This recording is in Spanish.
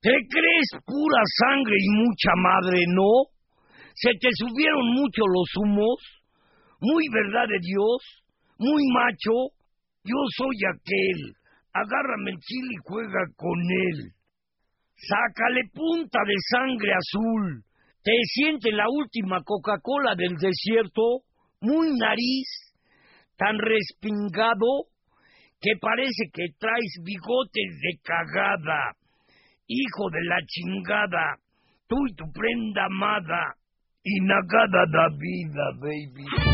¿Te crees pura sangre y mucha madre, no? Se te subieron mucho los humos. Muy verdad de Dios, muy macho. Yo soy aquel. Agárrame el chile y juega con él. Sácale punta de sangre azul. Te siente la última Coca-Cola del desierto. Muy nariz, tan respingado, que parece que traes bigotes de cagada. Hijo de la chingada, tú y tu prenda amada, y nagada da vida, baby.